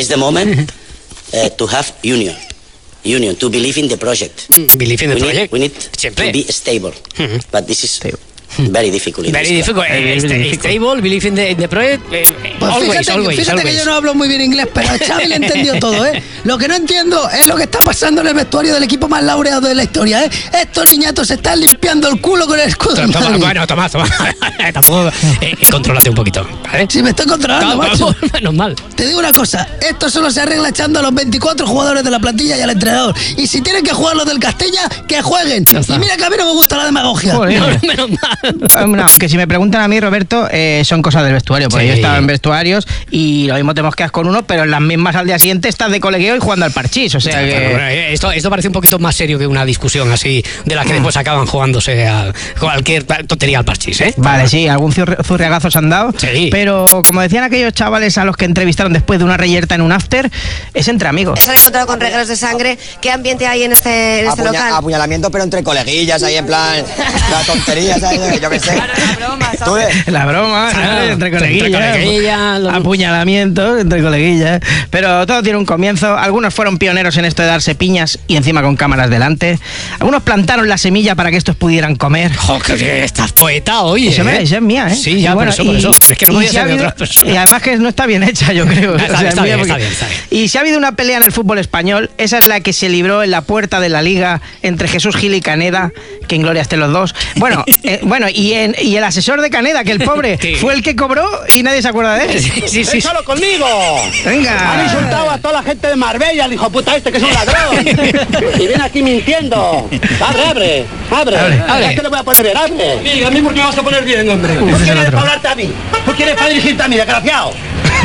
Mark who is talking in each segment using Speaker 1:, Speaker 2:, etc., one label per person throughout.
Speaker 1: It's the moment to have union, to believe in the project.
Speaker 2: Believe in the project.
Speaker 1: We need to be stable, but this is very difficult.
Speaker 2: Stable, believe in the project.
Speaker 3: Pues fíjate que yo no hablo muy bien inglés, pero a Xavi le he entendido todo, ¿eh? Lo que no entiendo es lo que está pasando en el vestuario del equipo más laureado de la historia, ¿eh? Estos niñatos se están limpiando el culo con el escudo.
Speaker 2: Bueno, toma. Tampoco. Contrólate un poquito, ¿vale?
Speaker 3: Sí, me estoy controlando, macho.
Speaker 2: Menos mal.
Speaker 3: Te digo una cosa, esto solo se arregla echando a los 24 jugadores de la plantilla y al entrenador. Y si tienen que jugar los del Castilla, que jueguen. Y mira que a mí no me gusta la demagogia.
Speaker 2: Menos mal.
Speaker 4: No, que si me preguntan a mí, Roberto, son cosas del vestuario, porque yo estaba en vestuarios y lo mismo te mosqueas con uno, pero en las mismas al día siguiente estás de colegueo y jugando al parchís, o sea que...
Speaker 2: Esto parece un poquito más serio que una discusión así, de la que después acaban jugándose a cualquier tontería al parchís, ¿eh?
Speaker 4: Vale, sí, algún zurriagazo se han dado, pero como decían aquellos chavales a los que entrevistaron después de una reyerta en un after, es entre amigos.
Speaker 5: Se han encontrado con regalos de sangre. ¿Qué ambiente hay en este local?
Speaker 6: Apuñalamiento, pero entre coleguillas, ahí en plan, las tonterías, ahí, yo qué sé.
Speaker 4: La broma, entre coleguillas, apuñalamiento entre coleguillas. Pero todo tiene un comienzo. Algunos fueron pioneros en esto de darse piñas y encima con cámaras delante. Algunos plantaron la semilla para que estos pudieran comer.
Speaker 2: Que estás poeta hoy,
Speaker 4: Esa es mía, ¿eh?
Speaker 2: Sí, ya, bueno, por eso. Es que no podía ser de otras personas.
Speaker 4: Y además que no está bien hecha, yo creo.
Speaker 2: Está bien.
Speaker 4: Y si ha habido una pelea en el fútbol español, esa es la que se libró en la puerta de la Liga entre Jesús Gil y Caneda, que en gloria estén los dos. Bueno, y el asesor de Caneda, que el pobre fue el que cobró y nadie se acuerda de él.
Speaker 7: Sí. ¡Déjalo conmigo!
Speaker 4: Venga.
Speaker 7: Han insultado a toda la gente de Marbella, el hijo puta este que es un ladrón. Y viene aquí mintiendo. Abre. Ya te lo voy a poner bien, abre.
Speaker 8: Mira, a mí porque me vas a poner bien, hombre.
Speaker 7: ¿Tú quieres para hablarte a mí? ¿Tú quieres para dirigirte a mí, desgraciado?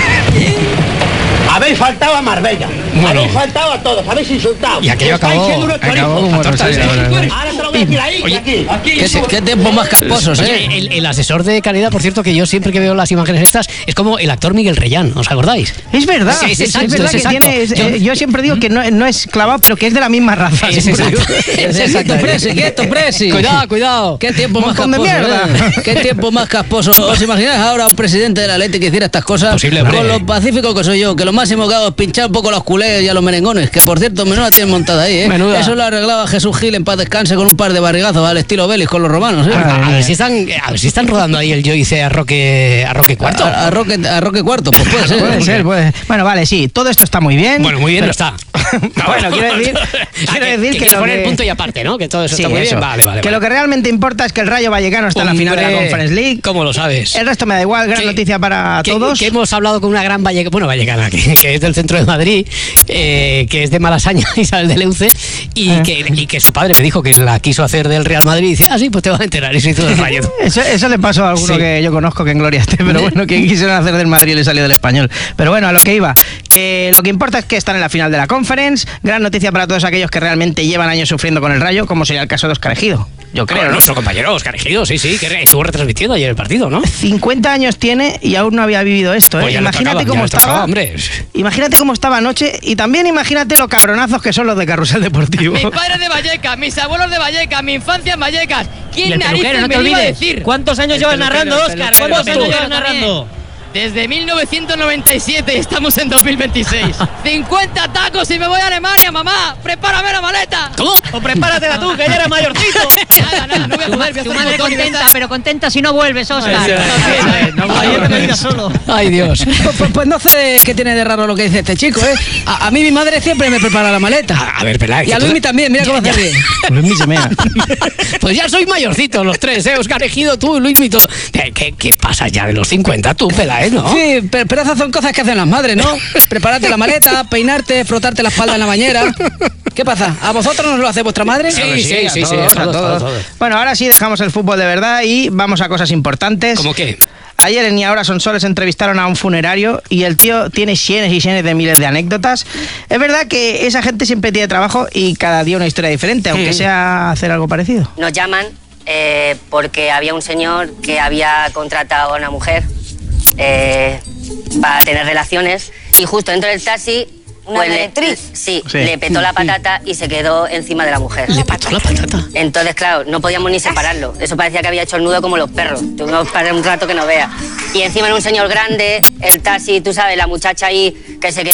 Speaker 7: Habéis faltado a Marbella. Habéis faltado a todos. Habéis insultado.
Speaker 2: Y aquello acabó
Speaker 7: como
Speaker 2: Ahora
Speaker 7: te lo voy a decir ahí.
Speaker 9: ¿Qué tiempos más casposos,
Speaker 2: el asesor de Caneda, por cierto, que yo siempre que veo las imágenes estas, es como el actor Miguel Reyán, ¿os acordáis?
Speaker 4: Es verdad.
Speaker 2: Sí, es
Speaker 4: verdad que tiene, yo siempre digo que no es clavado, pero que es de la misma raza.
Speaker 9: Quieto, Presi.
Speaker 2: Cuidado.
Speaker 9: ¿Qué tiempo más casposo? ¿Qué tiempo más casposo? ¿Os imagináis ahora un presidente de la Leti que hiciera estas cosas?
Speaker 2: Posible,
Speaker 9: con lo pacífico que soy yo, que lo máximo que hago es pinchar un poco los culés y a los merengones, que por cierto, menuda tienen montada ahí, ¿eh?
Speaker 2: Menuda.
Speaker 9: Eso lo arreglaba Jesús Gil en paz descanse con un par de barrigazos al estilo Belis con los romanos, ¿eh?
Speaker 2: A ver si están rodando ahí el Yo hice a Roque Cuarto.
Speaker 9: A Roque Cuarto, pues puede ser.
Speaker 4: Puede ser. Bueno, vale, sí, todo esto está muy bien.
Speaker 2: Bueno, muy bien no está.
Speaker 4: Bueno, quiero decir que
Speaker 2: poner punto y aparte, ¿no? Que todo eso está muy bien. Vale.
Speaker 4: Que lo que realmente importa es que el Rayo Vallecano está en la final de la Conference League.
Speaker 2: ¿Cómo lo sabes?
Speaker 4: El resto me da igual, gran noticia para todos.
Speaker 2: Que hemos hablado con una gran vallecana, que es del centro de Madrid, que es de Malasaña, Isabel de Leuce, y que su padre me dijo que la quiso hacer del Real Madrid y dice, sí, pues te vas a enterar, y se hizo del Rayo.
Speaker 4: Eso le pasó a alguno que yo conozco que en gloria esté, pero bueno, que quisieron hacer del Madrid y le salió del Español. Pero bueno, a lo que iba, que lo que importa es que están en la final de la Conference. Gran noticia para todos aquellos que realmente llevan años sufriendo con el Rayo, como sería el caso de Óscar Ejido. Yo creo, ¿no?
Speaker 2: Nuestro compañero Óscar Ejido, sí, que estuvo retransmitiendo ayer el partido, ¿no?
Speaker 4: 50 años tiene y aún no había vivido esto, ¿eh?
Speaker 2: Pues
Speaker 4: imagínate cómo estaba, hombre. Imagínate cómo estaba anoche y también imagínate lo cabronazos que son los de Carrusel Deportivo.
Speaker 10: Mis padres de Vallecas, mis abuelos de Vallecas, mi infancia en Vallecas. ¿Quién narices
Speaker 9: no
Speaker 10: me iba a decir?
Speaker 9: ¿Cuántos años llevas narrando, Óscar? ¿Cuántos años llevas narrando?
Speaker 10: Desde 1997 y estamos en 2026. 50 tacos y me voy a Alemania, mamá. Prepárame la maleta.
Speaker 2: ¿Cómo?
Speaker 9: O prepáratela tú, que ya eres mayorcito.
Speaker 10: Nada, no voy a poder.
Speaker 11: Tu madre contenta, pero contenta si no vuelves, Óscar.
Speaker 9: Solo.
Speaker 2: Ay, Dios.
Speaker 9: Pues no sé qué tiene de raro lo que dice este chico, ¿eh? A mí mi madre siempre me prepara la maleta.
Speaker 2: A ver, Peláez.
Speaker 9: Y a Luismi también, mira cómo hace bien.
Speaker 4: Luismi se mea.
Speaker 2: Pues ya sois mayorcitos los tres, ¿eh? Óscar Ejido, tú, Luismi, todo. ¿Qué pasa ya de los 50 tú, Peláez, no?
Speaker 9: Sí, pero esas son cosas que hacen las madres, ¿no? Prepararte la maleta, peinarte, frotarte la espalda en la bañera. ¿Qué pasa? ¿A vosotros nos lo hace vuestra madre?
Speaker 2: Sí,
Speaker 4: a todos. Bueno, ahora sí dejamos el fútbol de verdad y vamos a cosas importantes.
Speaker 2: ¿Cómo qué?
Speaker 4: Ayer en Ni Ahora Son Soles entrevistaron a un funerario y el tío tiene cientos y cientos de miles de anécdotas. Es verdad que esa gente siempre tiene trabajo y cada día una historia diferente, aunque sea hacer algo parecido.
Speaker 5: Nos llaman porque había un señor que había contratado a una mujer para tener relaciones y justo dentro del taxi
Speaker 11: ¿Una directriz?
Speaker 5: Sí, le petó la patata y se quedó encima de la mujer.
Speaker 2: ¿Le petó la patata?
Speaker 5: Entonces, claro, no podíamos ni separarlo. Eso parecía que había hecho el nudo como los perros. Tuvimos para un rato que no vea. Y encima era un señor grande, el taxi, tú sabes, la muchacha ahí que se quedó